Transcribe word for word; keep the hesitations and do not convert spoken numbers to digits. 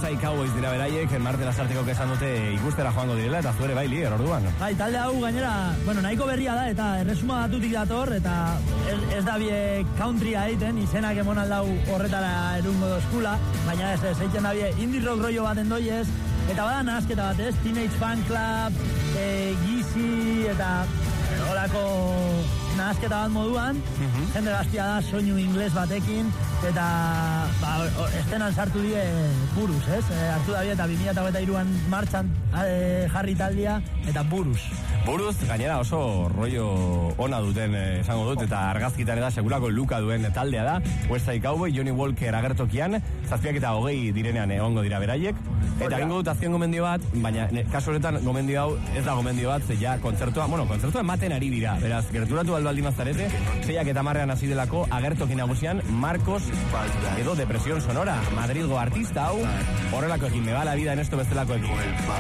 Side Cowboys dira beraiek, Marten Lasarteko esan dute ikustera joango direla, eta zuere bai, Lier, orduan. Bai, talde hau gainera, bueno, nahiko berria da, eta erresuma batutik dator, eta ez, ez da bie countrya egiten, izenak emon aldau horretara erungo dozkula, baina ez ez, egiten da bie indie rock rollo baten doiez, eta bada nahazketa bat, ez? Teenage Fan Club, e, Gizi, eta horako nahazketa bat moduan, uh-huh. Jende gaztia da, soinu ingles batekin, eta ba, estenan sartu die buruz, ez? E, hartu da bie, eta bi mila hogeita hiruan martxan e, jarri taldia, eta buruz. Buruz, gainera oso rollo ona duten eh, esango dut, eta argazkitan da segurako luka duen taldea da. West Side Cowboy, Johnny Walker agertokian, zazpiak eta hogei direnean egongo dira beraiek. Eta egingo dut azken gomendio bat, baina ne, kasu horretan gomendio hau ez da gomendio bat, ze ja kontzertua, bueno, kontzertua ematen ari dira. Beraz, gerturatu albaldi mazarete, zeiak eta marrean hasi delako agertoki nagusian Marcos edo Depresión Sonora, Madrilgo artista hau, horrelako ekin, me va la vida en esto bestelako ekin.